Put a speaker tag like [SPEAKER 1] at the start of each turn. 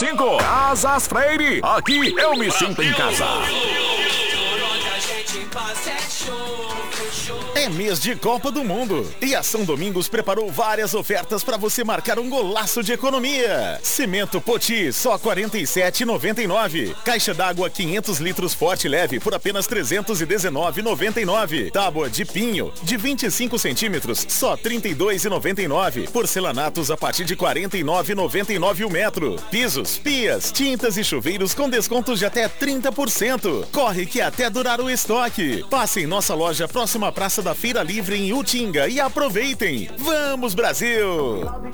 [SPEAKER 1] 5. Casas Freire. Aqui eu me sinto em casa.
[SPEAKER 2] É mês de Copa do Mundo e a São Domingos preparou várias ofertas para você marcar um golaço de economia. Cimento Poti, só R$ 47,99. Caixa d'água 500 litros forte leve por apenas R$ 319,99. Tábua de pinho de 25 centímetros, só R$ 32,99. Porcelanatos a partir de R$ 49,99 o metro. Pisos, pias, tintas e chuveiros com descontos de até 30%. Corre que até durar o estoque. Passe em nossa loja próxima à Praça da Feira Livre em Utinga e aproveitem. Vamos, Brasil!